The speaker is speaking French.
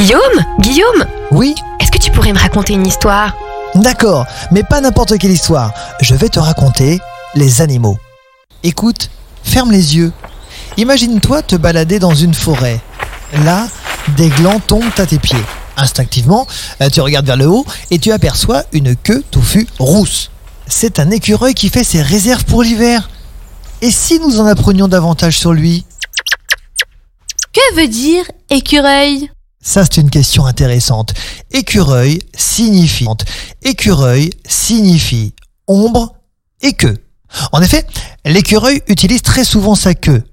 Guillaume, Oui, est-ce que tu pourrais me raconter une histoire? d'accord, mais pas n'importe quelle histoire. Je vais te raconter les animaux. Écoute, ferme les yeux. Imagine-toi te balader dans une forêt. Là, des glands tombent à tes pieds. Instinctivement, tu regardes vers le haut et tu aperçois une queue touffue rousse. C'est un écureuil qui fait ses réserves pour l'hiver. Et si nous en apprenions davantage sur lui? Que veut dire écureuil? Ça, c'est une question intéressante. Écureuil signifie ombre et queue. En effet, l'écureuil utilise très souvent sa queue